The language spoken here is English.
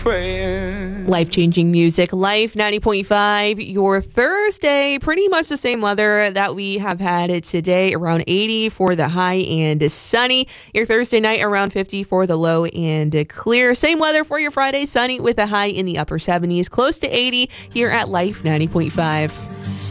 praying. Life-changing music. Life 90.5. Your Thursday, pretty much the same weather that we have had today. Around 80 for the high and sunny. Your Thursday night around 50 for the low and clear. Same weather for your Friday. Sunny with a high in the upper 70s. Close to 80 here at Life 90.5.